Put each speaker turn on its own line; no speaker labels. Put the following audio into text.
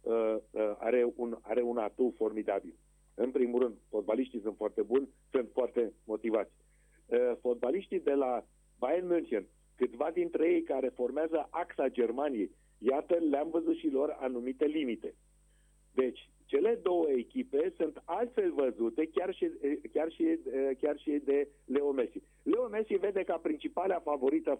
are un atu formidabil. În primul rând, fotbaliștii sunt foarte buni, sunt foarte motivați. Fotbaliștii de la Bayern München, câțiva dintre ei care formează axa Germaniei, iată, le-am văzut și lor anumite limite. Deci, cele două echipe sunt altfel văzute chiar și de Leo Messi. Leo Messi vede ca principala favorită